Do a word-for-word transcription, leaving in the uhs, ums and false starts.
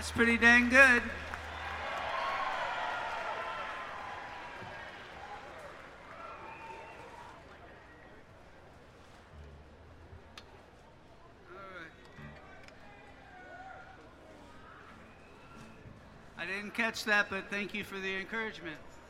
That's pretty dang good. I didn't catch that, but thank you for the encouragement.